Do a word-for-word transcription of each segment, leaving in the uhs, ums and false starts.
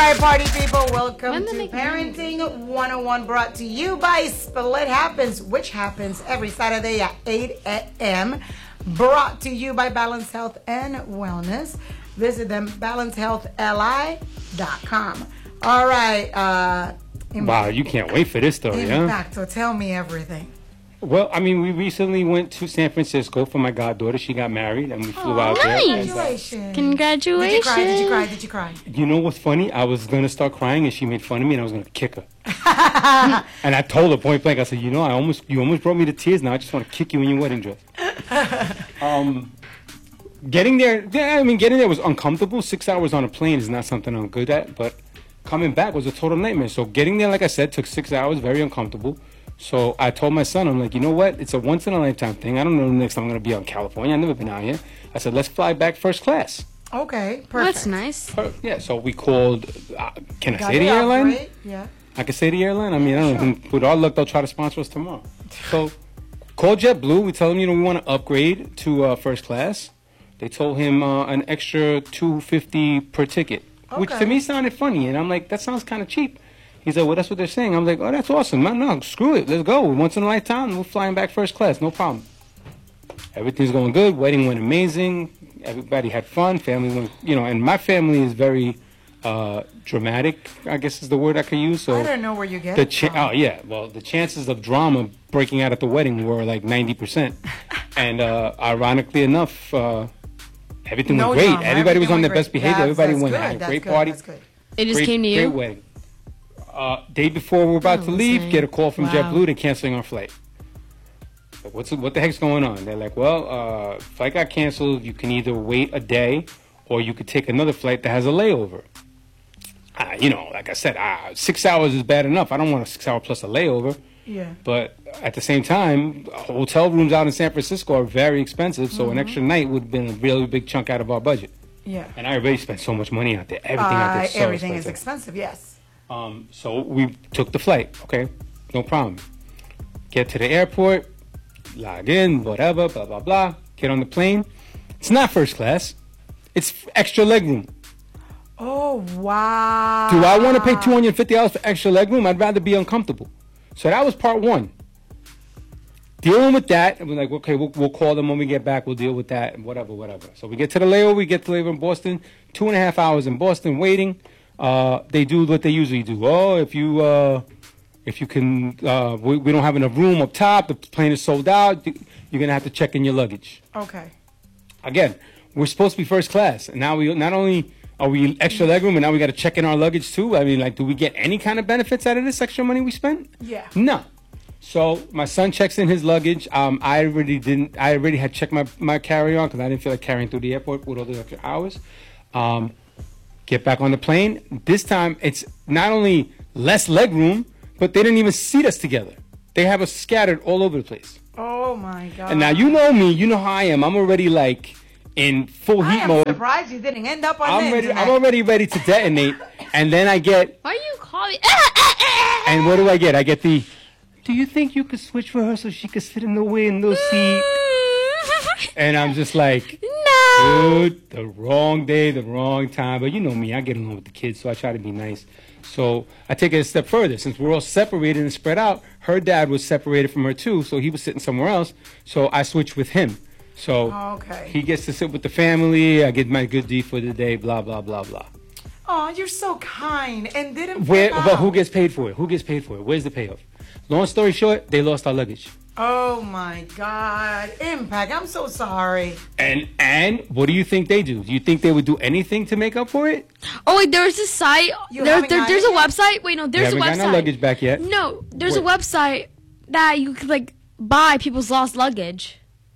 right, party people, welcome to Parenting one oh one, brought to you by Split Happens, which happens every Saturday at eight a.m. Brought to you by Balance Health and Wellness. Visit them, balance health l i dot com. All right. Uh, wow, you can't wait for this story, huh? Impacto, tell me everything. Well, I mean, we recently went to San Francisco for my goddaughter. She got married, and we flew oh, out nice. there. Congratulations. Congratulations. Did you cry? Did you cry? Did you cry? You know what's funny? I was going to start crying, and she made fun of me, and I was going to kick her. And I told her point blank, I said, you know, I almost, you almost brought me to tears. Now I just want to kick you in your wedding dress. um, getting there, yeah, I mean, getting there was uncomfortable. Six hours on a plane is not something I'm good at, but coming back was a total nightmare. So getting there, like I said, took six hours, very uncomfortable. So I told my son, I'm like, you know what? It's a once-in-a-lifetime thing. I don't know the next time I'm going to be out in California. I've never been out here. I said, let's fly back first class. Okay, perfect. That's nice. Per- yeah, so we called, uh, can I Got say the airline? upgrade? Yeah. I can say the airline? I mean, I don't know. With our luck, they'll try to sponsor us tomorrow. So call JetBlue. We tell them, you know, we want to upgrade to uh, first class. They told him uh, an extra two hundred fifty dollars per ticket, okay, which to me sounded funny. And I'm like, that sounds kind of cheap. He's like, well, that's what they're saying. I'm like, oh, that's awesome. No, no, screw it. Let's go. Once in a lifetime, we're flying back first class. No problem. Everything's going good. Wedding went amazing. Everybody had fun. Family went, you know, and my family is very uh, dramatic, I guess is the word I could use. So I don't know where you get the it cha- from. Oh, yeah. Well, the chances of drama breaking out at the wedding were like ninety percent. And uh, ironically enough, uh, everything no was great. drama. Everybody Everything was on their went best great. behavior. That's, Everybody that's went good. had a That's great good. party. That's good. It just great, came to great you? wedding. Uh, day before we're about Oh, to leave, insane. get a call from Wow. JetBlue. They're canceling our flight. Like, what's what the heck's going on? They're like, well, uh, flight got canceled. You can either wait a day, or you could take another flight that has a layover. Uh, you know, like I said, uh, six hours is bad enough. I don't want a six hour plus a layover. Yeah. But at the same time, hotel rooms out in San Francisco are very expensive, so Mm-hmm. an extra night would have been a really big chunk out of our budget. Yeah. And I already spent so much money out there. Everything out there Uh, is so everything expensive. is expensive, yes. Um, so we took the flight, okay? No problem. Get to the airport, log in, whatever, blah, blah, blah. Get on the plane. It's not first class. It's extra legroom. Oh, wow. Do I want to pay two hundred fifty dollars for extra legroom? I'd rather be uncomfortable. So that was part one. Dealing with that, and we're like, okay, we'll, we'll call them when we get back. We'll deal with that, and whatever, whatever. So we get to the layover. We get to layover in Boston. Two and a half hours in Boston waiting. Uh, they do what they usually do. Oh, if you uh, if you can, uh, we, we don't have enough room up top. The plane is sold out. You're gonna have to check in your luggage. Okay. Again, we're supposed to be first class, and now we not only are we extra legroom, and now we got to check in our luggage too. I mean, like, do we get any kind of benefits out of this extra money we spent? Yeah. No. So my son checks in his luggage. Um, I already didn't. I already had checked my my carry on because I didn't feel like carrying through the airport with all the extra hours. Um, get back on the plane. This time it's not only less leg room, but they didn't even seat us together. They have us scattered all over the place. Oh, my God. And now you know me. You know how I am. I'm already like in full I heat am mode. surprised you didn't end up on I'm the ready. internet. I'm already ready to detonate. And then I get. Why are you calling? And what do I get? I get the. Do you think you could switch for her so she could sit in the window seat? And I'm just like, no. dude, the wrong day, the wrong time. But you know me, I get along with the kids, so I try to be nice. So I take it a step further. Since we're all separated and spread out, her dad was separated from her too, so he was sitting somewhere else. So I switched with him. So Okay. he gets to sit with the family. I get my good deed for the day, blah, blah, blah, blah. Oh, you're so kind. And didn't Where, flip but out. who gets paid for it? Who gets paid for it? Where's the payoff? Long story short, they lost our luggage. Oh, my God. Impact, I'm so sorry. And and what do you think they do? Do you think they would do anything to make up for it? Oh wait, there's a site. You There, haven't there, gotten there's it a yet? website. Wait, no, We there's a haven't gotten our website. luggage back yet. No, there's a Wait. website that you could like buy people's lost luggage.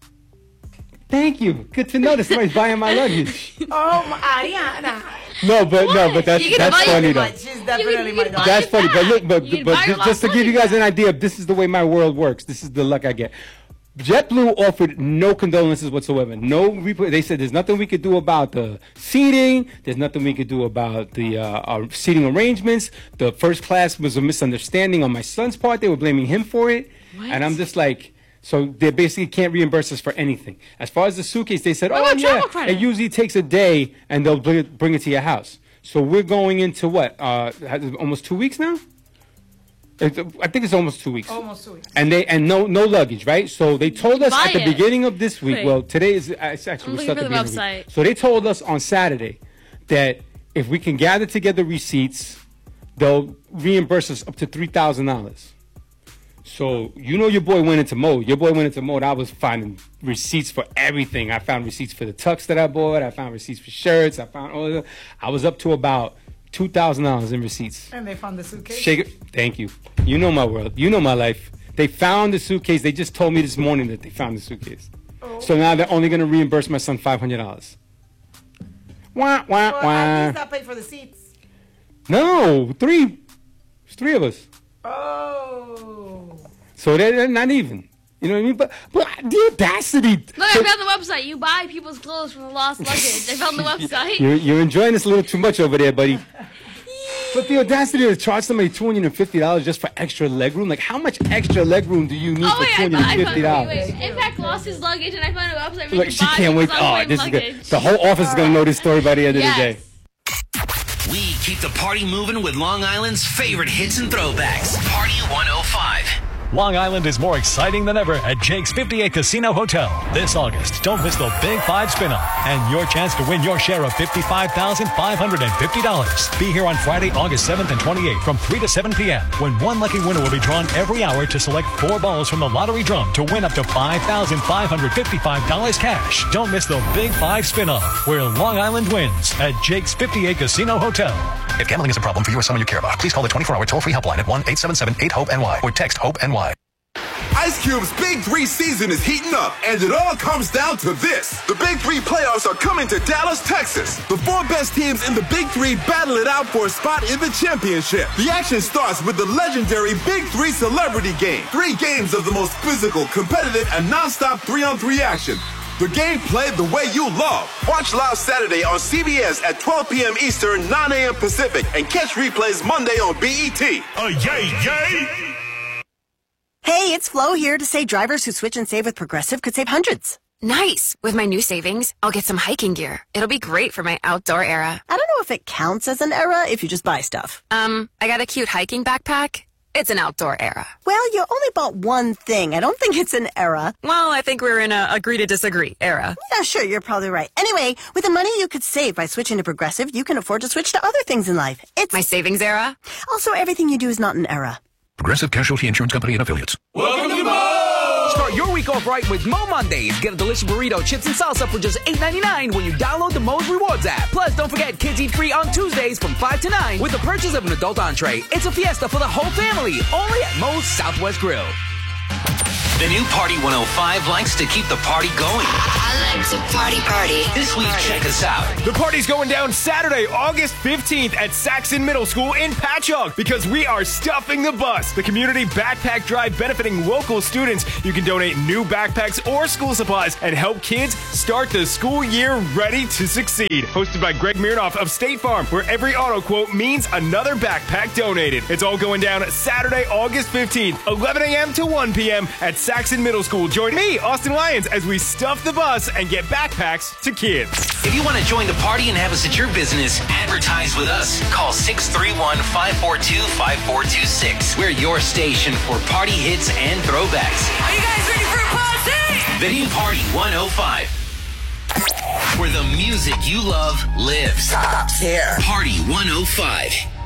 Thank you. Good to know that somebody's buying my luggage. Oh, my Ariana. No, but no, but that's You can that's buy funny it. though. She's definitely you my can daughter. buy That's it funny. But back. look, but You can but buy your ju- just to lost give you luggage guys an idea, this is the way my world works. This is the luck I get. JetBlue offered no condolences whatsoever. No, repl- they said there's nothing we could do about the seating. There's nothing we could do about the uh, our seating arrangements. The first class was a misunderstanding on my son's part. They were blaming him for it, What? and I'm just like, so they basically can't reimburse us for anything. As far as the suitcase, they said, What oh about yeah, travel credit? it usually takes a day, and they'll bring it, bring it to your house. So we're going into what? Uh, almost two weeks now. It's, I think it's almost two weeks. Almost two weeks. And they and no no luggage, right? So they told us Buy at the it. beginning of this week. Wait. Well, today is it's actually I'm we're looking stuck for at the beginning of the website. week. So they told us on Saturday that if we can gather together receipts, they'll reimburse us up to three thousand dollars. So you know your boy went into mode. Your boy went into mode. I was finding receipts for everything. I found receipts for the tux that I bought. I found receipts for shirts. I found all of that. I was up to about two thousand dollars in receipts. And they found the suitcase. Shake it. Thank you. You know my world. You know my life. They found the suitcase. They just told me this morning that they found the suitcase. Oh. So now they're only going to reimburse my son five hundred dollars. Wah, wah, well, wah. at least I paid for the seats. No, three. It's three of us. Oh. So they're, they're not even. You know what I mean? But, but the audacity. Look, I found the website. You buy people's clothes from the lost luggage. I found the website. You're, you're enjoying this a little too much over there, buddy. But the audacity to charge somebody two hundred fifty dollars just for extra legroom? Like, how much extra legroom do you need Oh, for wait, two I hundred found, fifty I dollars? found, wait, wait. Impact lost his luggage, and I found a website where Like, you she can buy can't wait. people's Oh, ongoing this is luggage. good. The whole office is going to know this story by the end of Yes. the day. We keep the party moving with Long Island's favorite hits and throwbacks. Party one oh five. Long Island is more exciting than ever at Jake's fifty-eight Casino Hotel. This August, don't miss the Big Five Spin-Off and your chance to win your share of fifty-five thousand five hundred fifty dollars. Be here on Friday, August seventh and twenty-eighth from three to seven p.m. when one lucky winner will be drawn every hour to select four balls from the lottery drum to win up to five thousand five hundred fifty-five dollars cash. Don't miss the Big Five Spin-Off, where Long Island wins at Jake's fifty-eight Casino Hotel. If gambling is a problem for you or someone you care about, please call the twenty-four hour toll-free helpline at one eight seven seven eight hope N Y or text HOPE-N Y. Ice Cube's Big Three season is heating up, and it all comes down to this. The Big Three playoffs are coming to Dallas, Texas. The four best teams in the Big Three battle it out for a spot in the championship. The action starts with the legendary Big Three Celebrity Game. Three games of the most physical, competitive, and non-stop three-on-three action. The game played the way you love. Watch live Saturday on C B S at twelve p.m. Eastern, nine a.m. Pacific, and catch replays Monday on B E T. Oh, yay, yay! Hey, it's Flo here to say drivers who switch and save with Progressive could save hundreds. Nice. With my new savings, I'll get some hiking gear. It'll be great for my outdoor era. I don't know if it counts as an era if you just buy stuff. Um, I got a cute hiking backpack. It's an outdoor era. Well, you only bought one thing. I don't think it's an era. Well, I think we're in a agree to disagree era. Yeah, sure, you're probably right. Anyway, with the money you could save by switching to Progressive, you can afford to switch to other things in life. It's my savings era. Also, everything you do is not an era. Progressive Casualty Insurance Company and Affiliates. Welcome to Mo! Start your week off right with Mo Mondays. Get a delicious burrito, chips, and salsa for just eight ninety-nine when you download the Mo's Rewards app. Plus, don't forget Kids Eat Free on Tuesdays from five to nine with the purchase of an adult entree. It's a fiesta for the whole family, only at Mo's Southwest Grill. The new Party one oh five likes to keep the party going. I like to party party. This week, check us out. The party's going down Saturday, August fifteenth at Saxon Middle School in Patchogue because we are stuffing the bus. The community backpack drive benefiting local students. You can donate new backpacks or school supplies and help kids start the school year ready to succeed. Hosted by Greg Mirnoff of State Farm, where every auto quote means another backpack donated. It's all going down Saturday, August fifteenth, eleven a.m. to one p.m. at Saxon Middle School. Join me, Austin Lyons, as we stuff the bus and get backpacks to kids. If you want to join the party and have us at your business, advertise with us. Call six three one, five four two, five four two six. We're your station for party hits and throwbacks. Are you guys ready for a party? The new Party one oh five. Where the music you love lives. Stops here. Party one oh five.